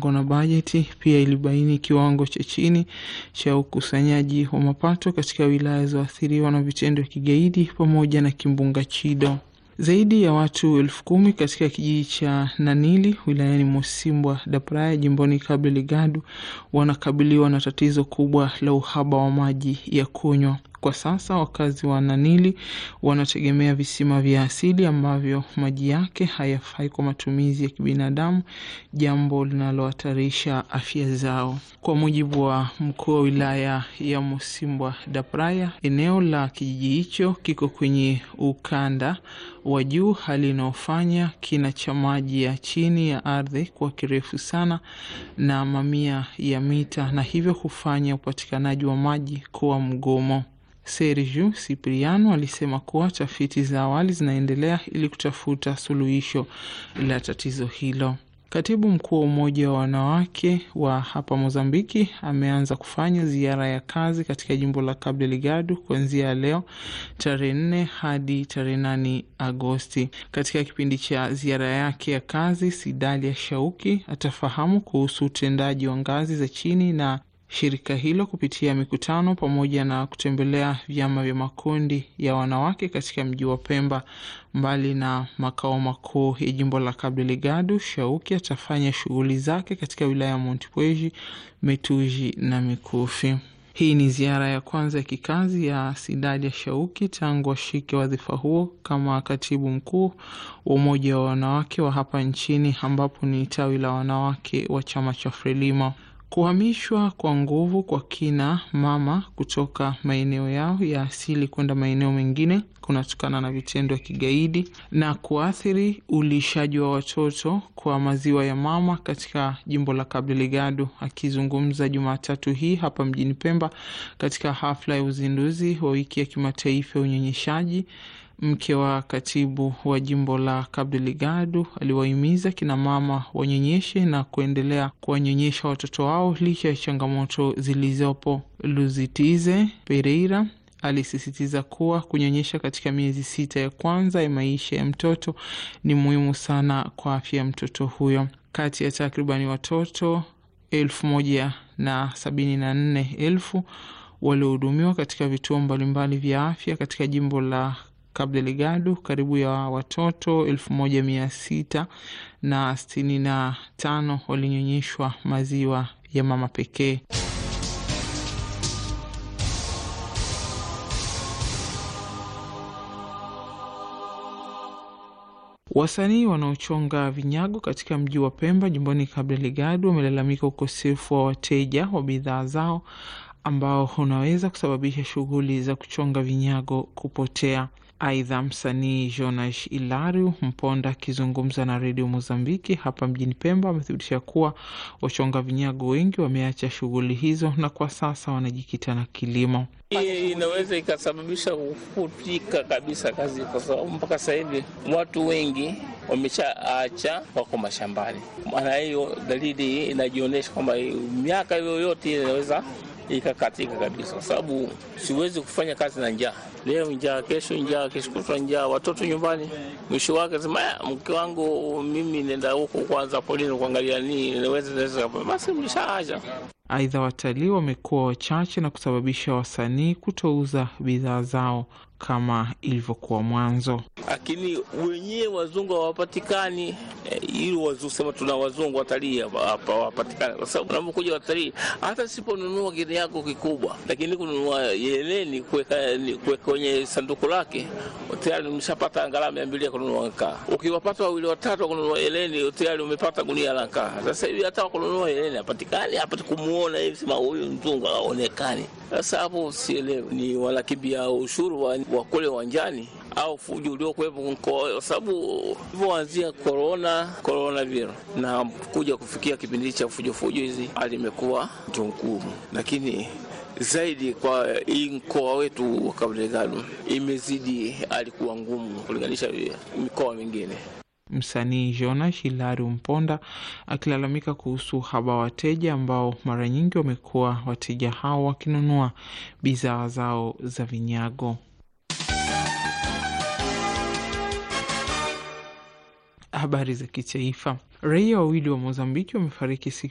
na bajeti pia ilibaini kiwango cha chini cha ukusanyaji wa mapato katika wilaya zilizoathiriwa na vitendo vya kigaidi pamoja na kimbunga Chido. Zaidi ya watu 10,000 katika kijiji cha Nanili wilayani Mosimbwa da Praia jimboni Cabo Delgado wanakabiliwa na tatizo kubwa la uhaba wa maji ya kunywa. Kwa sasa wakazi wa Nanili wanategemea visima vya asili ambavyo maji yake hayafai kwa matumizi ya kibinadamu, jambo linalohatarisha afya zao. Kwa mujibu wa mkuu wa wilaya ya Mosimbwa da Praia, eneo la kijiji hicho kiko kwenye ukanda wa juu, hali inayofanya kina cha maji ya chini ya ardhi kuwa kirefu sana na mamia ya mita, na hivyo kufanya upatikanaji wa maji kuwa mgomo. Sergio Cipriano alisema kuwa tafiti za awali zinaendelea ili kutafuta suluhisho la tatizo hilo. Katibu mkuu wa Umoja wa Wanawake wa hapa Mozambiki ameanza kufanya ziara ya kazi katika jimbo la Cabo Delgado kuanzia leo tarehe 4 hadi tarehe 8 Agosti. Katika kipindi cha ziara yake ya kazi, Sidalia Shauki atafahamu kuhusu utendaji wa ngazi za chini na shirika hilo kupitia mikutano pamoja na kutembelea vyama vya makundi ya wanawake katika mji wa Pemba. Mbali na makao makuu ya jimbo la Cabo Delgado, Shauki atafanya shughuli zake katika wilaya ya Montepuez, Metuji na Mikufi. Hii ni ziara ya kwanza ya kikazi ya Sidalia Shauki tangu ashike wadhifa huo kama katibu mkuu wa Umoja wa Wanawake wa hapa nchini, ambapo ni tawi la wanawake wa chama cha Frelimo. Kuhamishwa kwa nguvu kwa kina mama kutoka maeneo yao ya asili kwenda maeneo mengine kunatokana na vitendo vya kigaidi na kuathiri ulishaji wa watoto kwa maziwa ya mama katika jimbo la Cabo Delgado. Akizungumza Jumatatu hii hapa mjini Pemba katika hafla ya uzinduzi wa wiki ya kimataifa ya unyonyeshaji, mke wa katibu wa jimbo la Cabo Delgado aliwahimiza kina mama wanyonyeshe na kuendelea kuwanyonyesha watoto wao licha ya changamoto zilizopo. Luzitize Pereira alisisitiza kuwa kunyonyesha katika miezi 6 ya kwanza ya maisha ya mtoto ni muhimu sana kwa afya ya mtoto huyo. Kati ya takribani watoto 174,000 waliohudumiwa katika vituo mbalimbali vya afya katika jimbo la Cabo Delgado, karibu ya watoto 1,665 walinyonyeshwa maziwa ya mama pekee. Wasanii wanaochonga vinyago katika mji wa Pemba jimboni Cabo Delgado wamelalamika ukosefu wa wateja wa bidhaa zao ambao unaweza kusababisha shughuli za kuchonga vinyago kupotea. Aidha, msanii Jonas Ilario Mponda akizungumza na Radio Mozambiki hapa mjini Pemba amethibitisha kuwa wachonga vinyago wengi wameacha shughuli hizo na kwa sasa wanajikita na kilimo. Hii inaweza ikasababisha kufutika kabisa kazi, kwa sababu mpaka sasa hivi watu wengi wameshaacha, wako mashambani. Maana hiyo dalili inajionyesha kwamba miaka yoyote inaweza ikakatika kabisa, kwa sababu siwezi kufanya kazi na njaa. Leo njaa, kesho njaa, kesho kutwa njaa, watoto nyumbani. Mwisho wake sema mke wangu mimi nenda huko kwanza polini kuangalia nini inaweza basi mshaaja. Aidha, watalii wamekuwa wachache na kusababisha wasanii kutouza bidhaa zao kama ilivyokuwa mwanzo. Lakini wenyewe wazungu hawapatikani, ili wazusema tuna wazungu watalii hapa wapatikana, kwa sababu unapokuja watalii hata siponunua gari yako kikubwa, lakini kununua yeleni kuweka kwenye sanduku lake tayari umeshapata angalau 200 kununua kaa. Ukiwapata wawili watatu kununua yeleni tayari umepata gunia la kaa. Sasa hivi hata kununua yeleni hapatikani, hapati kumuona hivi sema huyu mzungu haonekani. Sasa hapo sielewi ni walakibia ushuru wa kule wanjani au fujo uliokuwepo, kwa sababu ilipoanzia coronavirus na kuja kufikia kipindi cha fujo hizi alimekuwa ngumu, lakini zaidi kwa mkoa wetu wa Cabo Delgado imezidi, alikuwa ngumu kulinganisha mikoa mingine. Msanii Jonas Ilario Mponda akilalamika kuhusu haba wateja ambao mara nyingi wamekuwa wateja hao wakinunua bidhaa zao za vinyago. Habari za kitaifa. Raia wawili wa Mozambiki wamefariki siku